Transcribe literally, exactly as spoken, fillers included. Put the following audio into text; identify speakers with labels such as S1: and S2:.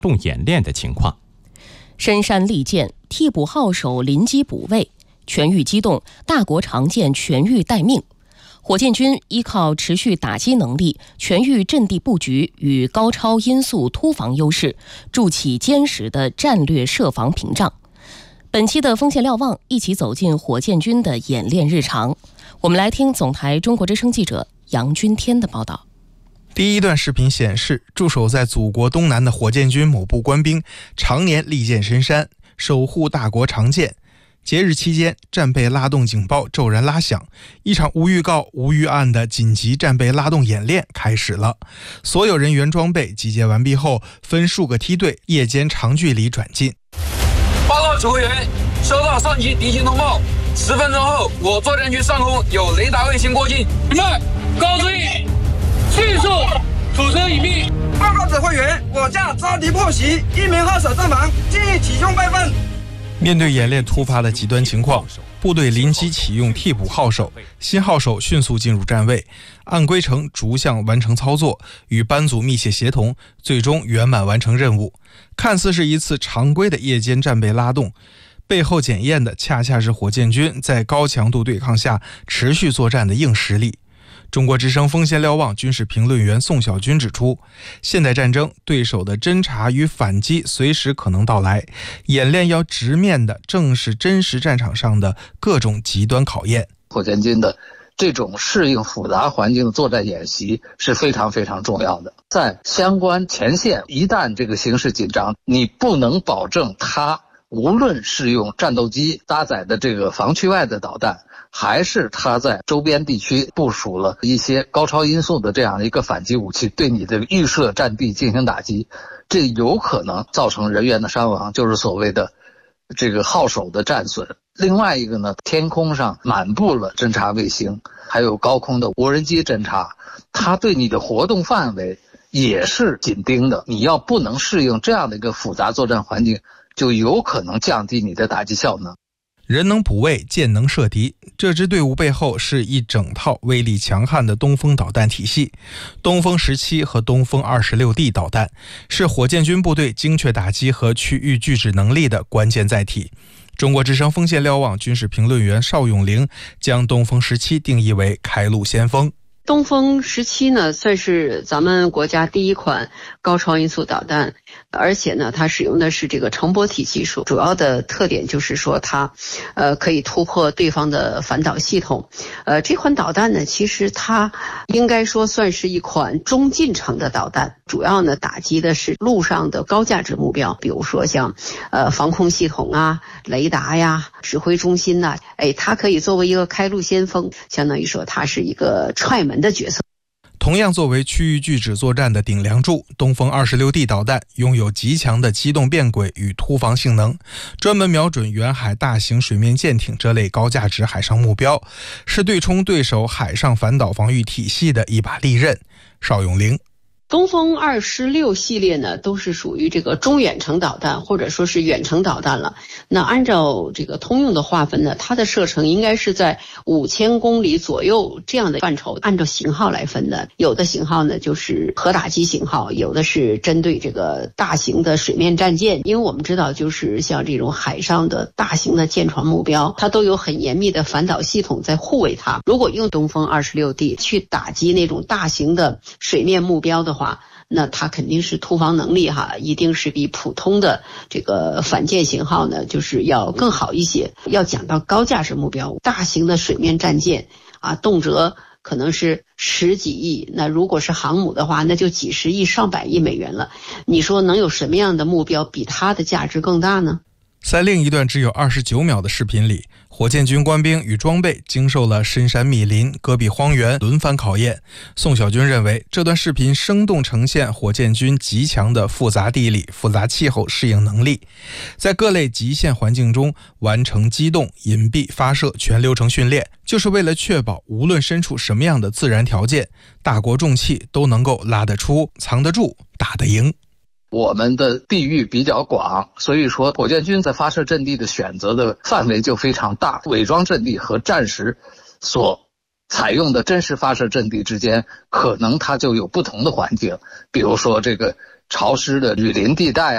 S1: 动演练的情况。
S2: 深山利剑，替补号手临机补位，全域机动，大国长剑全域待命。火箭军依靠持续打击能力、全域阵地布局与高超音速突防优势，筑起坚实的战略设防屏障。本期的锋线瞭望，一起走进火箭军的演练日常。我们来听总台中国之声记者杨君天的报道。
S3: 第一段视频显示，驻守在祖国东南的火箭军某部官兵常年利剑深山，守护大国长剑。节日期间，战备拉动警报骤然拉响，一场无预告、无预案的紧急战备拉动演练开始了。所有人员装备集结完毕后，分数个梯队，夜间长距离转进。
S4: 报告指挥员，收到上级敌情通报，十分钟后，我作战区上空有雷达卫星过境。明白，告知你，迅速组织隐蔽。
S5: 报告指挥员，我将招敌破袭，一名号手阵亡，建议启用备份。
S3: 面对演练突发的极端情况，部队临机启用替补号手，新号手迅速进入站位，按规程逐项完成操作，与班组密切协同，最终圆满完成任务。看似是一次常规的夜间战备拉动，背后检验的恰恰是火箭军在高强度对抗下持续作战的硬实力。中国之声锋线瞭望军事评论员宋小军指出，现代战争对手的侦察与反击随时可能到来，演练要直面的正是真实战场上的各种极端考验。
S6: 火箭军的这种适应复杂环境的作战演习是非常非常重要的。在相关前线，一旦这个形势紧张，你不能保证它无论是用战斗机搭载的这个防区外的导弹，还是他在周边地区部署了一些高超音速的这样的一个反击武器，对你的预设战地进行打击，这有可能造成人员的伤亡，就是所谓的这个号手的战损。另外一个呢，天空上满布了侦察卫星，还有高空的无人机侦察，它对你的活动范围也是紧盯的。你要不能适应这样的一个复杂作战环境，就有可能降低你的打击效能。
S3: 人能补位，箭能射敌，这支队伍背后是一整套威力强悍的东风导弹体系。东风十七和东风 二十六 D 导弹是火箭军部队精确打击和区域拒止能力的关键载体。中国之声锋线瞭望军事评论员邵永玲将东风十七定义为开路先锋。
S7: 东风十七呢，算是咱们国家第一款高超音速导弹，而且呢，它使用的是这个成波体技术，主要的特点就是说它，呃，可以突破对方的反导系统。呃，这款导弹呢，其实它应该说算是一款中近程的导弹，主要呢打击的是陆上的高价值目标，比如说像呃防空系统啊、雷达呀、指挥中心呐、啊，哎，它可以作为一个开路先锋，相当于说它是一个踹门的角色。
S3: 同样作为区域拒止作战的顶梁柱，东风 二十六 D 导弹拥有极强的机动变轨与突防性能，专门瞄准远海大型水面舰艇这类高价值海上目标，是对冲对手海上反导防御体系的一把利刃。邵永玲，
S7: 东风二十六系列呢，都是属于这个中远程导弹，或者说是远程导弹了。那按照这个通用的划分呢，它的射程应该是在五千公里左右这样的范畴，按照型号来分的。有的型号呢就是核打击型号，有的是针对这个大型的水面战舰。因为我们知道，就是像这种海上的大型的舰船目标，它都有很严密的反导系统在护卫它。如果用东风 二十六 D 去打击那种大型的水面目标的话，那它肯定是突防能力哈，一定是比普通的这个反舰型号呢，就是要更好一些。要讲到高价值目标，大型的水面战舰啊，动辄可能是十几亿，那如果是航母的话，那就几十亿、上百亿美元了。你说能有什么样的目标比它的价值更大呢？
S3: 在另一段只有二十九秒的视频里，火箭军官兵与装备经受了深山密林、戈壁荒原轮番考验。宋小军认为，这段视频生动呈现火箭军极强的复杂地理、复杂气候适应能力，在各类极限环境中完成机动、隐蔽、发射全流程训练，就是为了确保无论身处什么样的自然条件，大国重器都能够拉得出、藏得住、打得赢。
S6: 我们的地域比较广，所以说火箭军在发射阵地的选择的范围就非常大，伪装阵地和战时所采用的真实发射阵地之间，可能它就有不同的环境，比如说这个潮湿的雨林地带